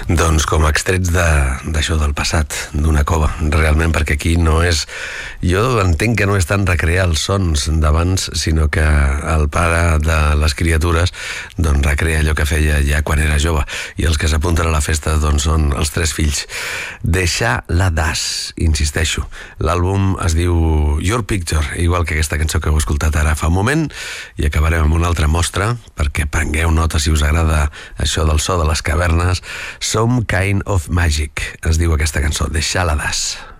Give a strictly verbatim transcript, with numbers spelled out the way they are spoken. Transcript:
Doncs com extrets d'això de, del passat, d'una cova, realment, perquè aquí no és... Jo entenc que no és tant recrear els sons d'abans, sinó que el pare de les criatures doncs recrea allò que feia ja quan era jove, i els que s'apunten a la festa doncs són els tres fills. Deixar la das, insisteixo. L'àlbum es diu Your Picture, igual que aquesta cançó que heu escoltat ara fa un moment, i acabarem amb una altra mostra, perquè prengueu nota si us agrada això del so de les cavernes. Some Kind of Magic es diu aquesta cançó, Deixar la das.